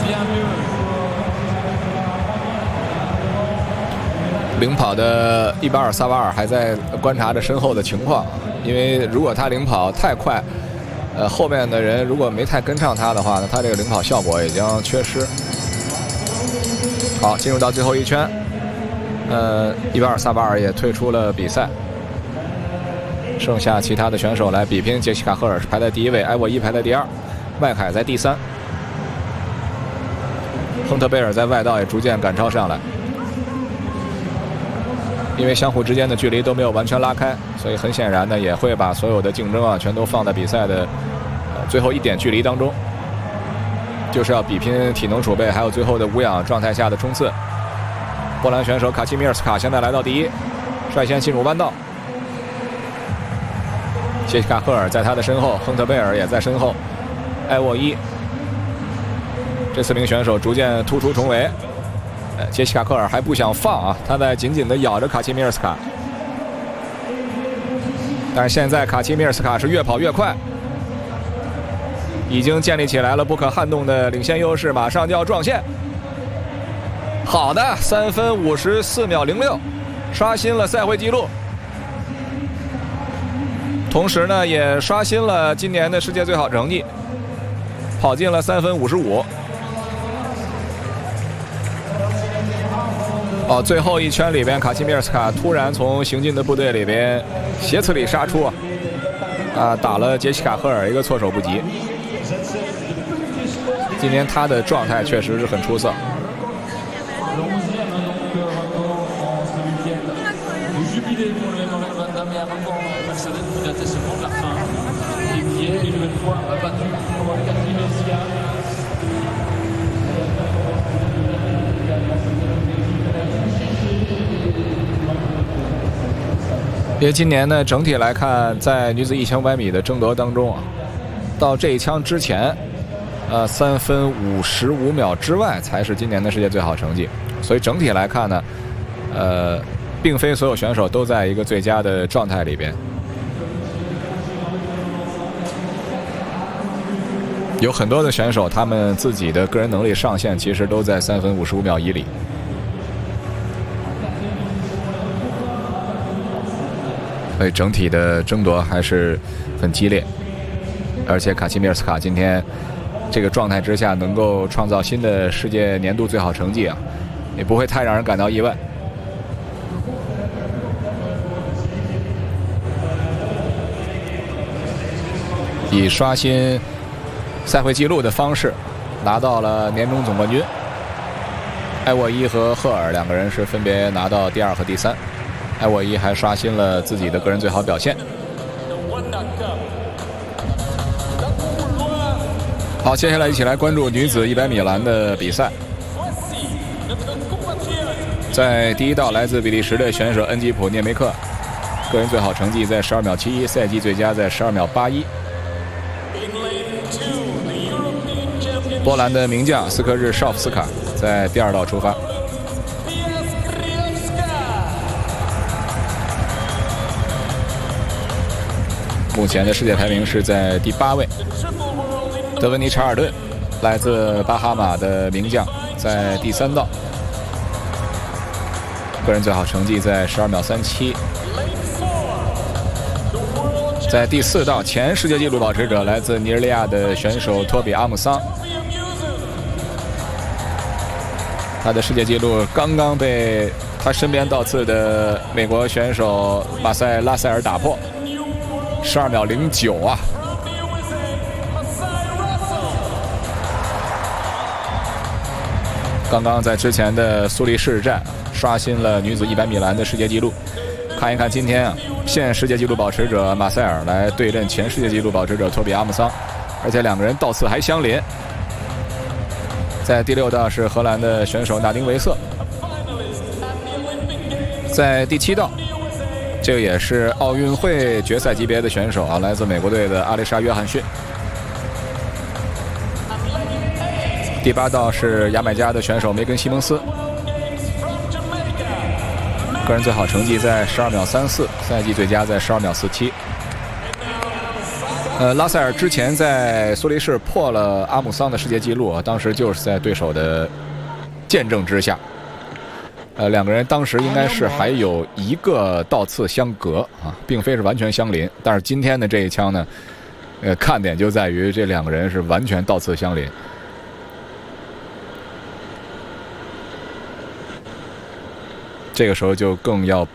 领跑的伊巴尔萨瓦尔还在观察着身后的情况，因为如果他领跑太快，后面的人如果没太跟上他的话呢，他这个领跑效果也将缺失。好，进入到最后一圈，伊巴尔萨瓦尔也退出了比赛，剩下其他的选手来比拼。杰西卡·赫尔是排在第1位，埃沃伊排在第2，麦凯在第3，亨特贝尔在外道也逐渐赶超上来。因为相互之间的距离都没有完全拉开，所以很显然呢，也会把所有的竞争啊全都放在比赛的最后1点距离当中，就是要比拼体能储备，还有最后的无氧状态下的冲刺。波兰选手卡奇米尔斯卡现在来到第1，率先进入弯道。杰西卡·赫尔在他的身后，亨特贝尔也在身后，埃沃伊。这4名选手逐渐突出重围。杰西卡·科尔还不想放啊，他在紧紧地咬着卡奇米尔斯卡。但是现在卡奇米尔斯卡是越跑越快，已经建立起来了不可撼动的领先优势，马上就要撞线。好的，3分54秒06，刷新了赛会纪录，同时呢也刷新了今年的世界最好成绩，跑进了3分55。最后一圈里边，卡奇米尔斯卡突然从行进的部队里边斜刺里杀出，打了杰西卡·赫尔一个措手不及。今天他的状态确实是很出色。因为今年呢，整体来看，在女子1500米的争夺当中啊，到这一枪之前，3分55秒之外才是今年的世界最好成绩。所以整体来看呢，并非所有选手都在一个最佳的状态里边。有很多的选手，他们自己的个人能力上限其实都在3分55秒以里。所以整体的争夺还是很激烈，而且卡奇米尔斯卡今天这个状态之下能够创造新的世界年度最好成绩啊，也不会太让人感到意外。以刷新赛会纪录的方式拿到了年终总冠军。埃沃伊和赫尔2个人是分别拿到第2和第3。埃沃伊还刷新了自己的个人最好表现。好，接下来一起来关注女子100米栏的比赛。在第1道，来自比利时的选手恩吉普涅梅克，个人最好成绩在12秒71，赛季最佳在12秒81。波兰的名将斯科日绍夫斯卡在第2道出发。目前的世界排名是在第8位。德文尼·查尔顿，来自巴哈马的名将，在第3道，个人最好成绩在12秒37。在第4道，前世界纪录保持者来自尼日利亚的选手托比·阿姆桑，他的世界纪录刚刚被他身边倒刺的美国选手马塞拉塞尔打破。12秒09啊！刚刚在之前的苏黎世站刷新了女子100米栏的世界纪录。看一看今天啊，现世界纪录保持者马塞尔来对阵前世界纪录保持者托比阿姆桑，而且2个人倒刺还相邻。在第6道是荷兰的选手纳丁维瑟，在第7道。这个也是奥运会决赛级别的选手啊，来自美国队的阿丽莎·约翰逊。第8道是牙买加的选手梅根·西蒙斯，个人最好成绩在12秒34，赛季最佳在12秒47。 拉塞尔之前在苏黎世破了阿姆桑的世界纪录，当时就是在对手的见证之下。两个人当时应该是还有1个倒刺相隔啊，并非是完全相邻。但是今天的这一枪呢，看点就在于这两个人是完全倒刺相邻。这个时候就更要